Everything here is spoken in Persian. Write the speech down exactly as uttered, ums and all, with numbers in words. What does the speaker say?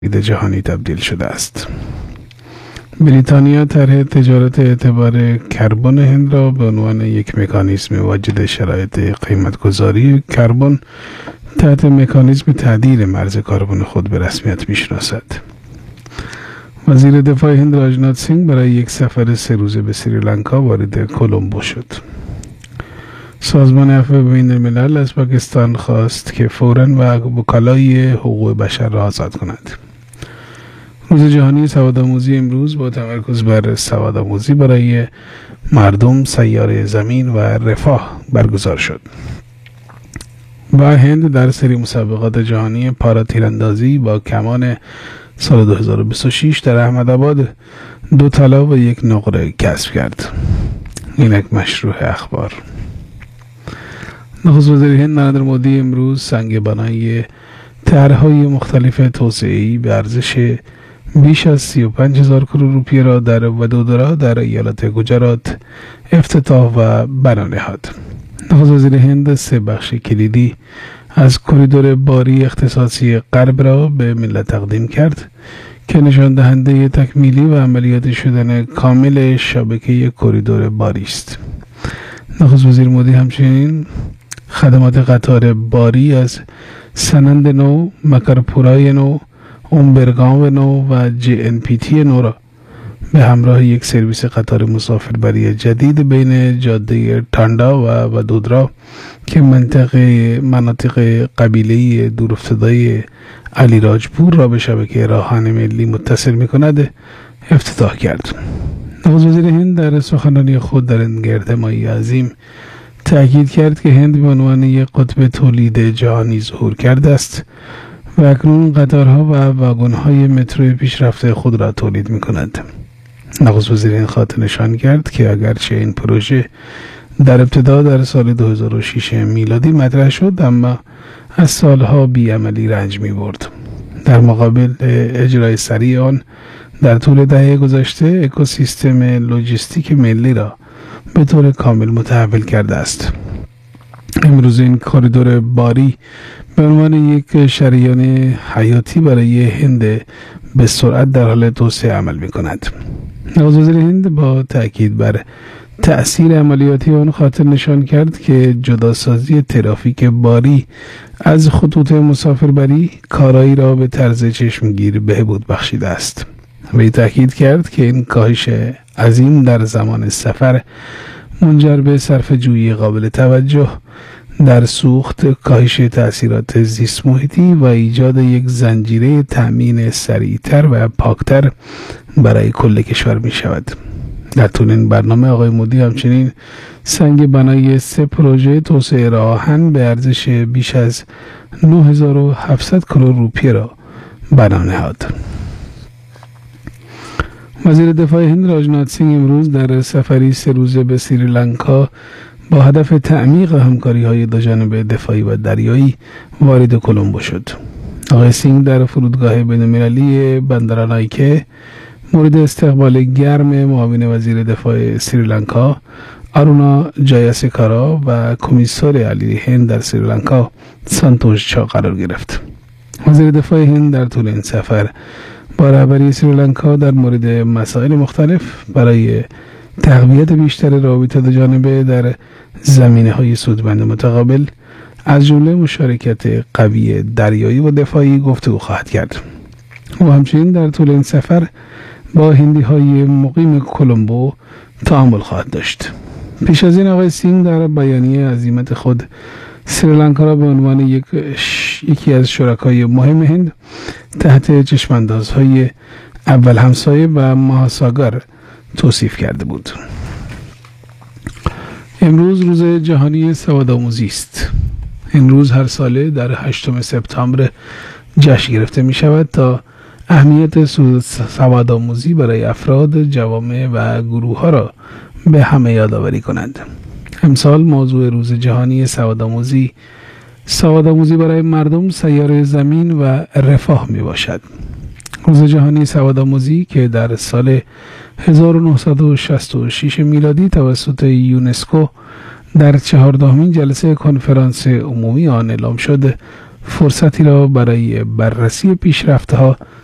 جهانی تبدیل شده است. بریتانیا طرح تجارت اعتبار کربن هند را به عنوان یک مکانیزم واجد شرایط قیمتگذاری کربن تحت مکانیزم تعدیل مرز کربن خود به رسمیت میشناسد. وزیر دفاع هند راجناتھ سینگ برای یک سفر سه روزه به سریلانکا وارد کلمبو شد. سازمان عفو بین الملل از پاکستان خواست که فوراً وکلای حقوق بشر را آزاد کند. روز جهانی سوادآموزی امروز با تمرکز بر سوادآموزی برای مردم، سیاره زمین و رفاه برگزار شد. و هند در سری مسابقات جهانی پارا تیراندازی با کمان سال دو هزار و بیست و شش در احمدآباد دو طلا و یک نقره کسب کرد. اینک مشروع اخبار. نخست وزیر هند نریندر مودی امروز سنگ بنای طرح‌های مختلف توسعه‌ای به ارزش بیش از سی و پنج هزار کرور روپیه را در ودودرا در ایالت گجرات افتتاح و بنا نهاد. نخست وزیر هند سه بخش کلیدی از کریدور باری اختصاصی غرب را به ملت تقدیم کرد که نشان دهنده تکمیلی و عملیاتی شدن کامل شبکه کریدور باری است. نخست وزیر مودی همچنین خدمات قطار باری از سنند نو، مکرپورای نو، اومبرگاو نو و جی ان پی تی نو را به همراه یک سرویس قطار مسافربری جدید بین جاده تاندا و ودودرا که منطقه مناطق قبیله‌ای دورافتاده علیراجپور را به شبکه راهان ملی متصل می‌کند افتتاح کرد. نخست وزیر هند در سخنرانی خود در این گردهمایی عظیم تأکید کرد که هند به عنوان یک قطب تولید جهانی ظهور کرده است و اکنون قطارها و واگن‌های مترو پیشرفته خود را تولید می‌کند. نخست وزیر این خاطر نشان کرد که اگرچه این پروژه در ابتدا در سال دو هزار و شش میلادی مطرح شد، اما از سالها بی‌عملی رنج می‌برد. در مقابل اجرای سریع آن در طول دهه گذشته اکوسیستم لوجستیک ملی را به طور کامل متحول کرده است. امروز این کریدور باری به عنوان یک شریان حیاتی برای هند به سرعت در حال توسعه عمل می‌کند. نخست وزیر هند با تأکید بر تأثیر عملیاتی آن خاطر نشان کرد که جداسازی ترافیک باری از خطوط مسافربری کارایی را به طرز چشمگیر بهبود بخشیده است. و تأکید کرد که این کاهش عظیم در زمان سفر منجر به صرفه‌جویی قابل توجه در سوخت، کاهش تأثیرات زیست محیطی و ایجاد یک زنجیره تأمین سریعتر و پاکتر برای کل کشور می شود. در طول این برنامه آقای مودی همچنین سنگ بنای سه پروژه توسعه راهن به ارزش بیش از نه هزار و هفتصد کرور روپیه را بنا نهاد. وزیر دفاع هند راجناتھ سینگ امروز در سفری سه روزه به سریلانکا با هدف تعمیق همکاری‌های دو جانبه دفاعی و دریایی وارد کلمبو شد. آقای سینگ در فرودگاه بین‌المللی بندرانایکه مورد استقبال گرم معاون وزیر دفاع سریلانکا آرونا جایاسکارا و کمیسار عالی هند در سریلانکا سانتوش چا قرار گرفت. وزیر دفاع هند در طول این سفر با رهبری سریلانکا در مورد مسائل مختلف برای تقویت بیشتر روابط دو جانبه در زمینه‌های سودمند متقابل از جمله مشارکت قوی دریایی و دفاعی گفتگو خواهد کرد. و همچنین در طول این سفر با هندی‌های مقیم کلمبو تعامل خواهد داشت. پیش از این آقای سینگ در بیانیه عزیمت خود سریلانکا را به عنوان یک ش... یکی از شرکای مهم هند تحت چشماندازهای اول همسایه و مهاساگر توصیف کرده بود. امروز روز جهانی سوادآموزی است. امروز هر ساله در هشتم سپتامبر جشن گرفته می شود تا اهمیت سوادآموزی برای افراد، جوامع و گروه ها را به همه یادآوری کنند. امسال موضوع روز جهانی سوادآموزی سوادآموزی برای مردم، سیاره زمین و رفاه می باشد. روز جهانی سوادآموزی که در سال هزار و نهصد و شصت و شش میلادی توسط یونسکو در چهاردهمین جلسه کنفرانس عمومی آن اعلام شد، فرصتی را برای بررسی پیشرفت‌ها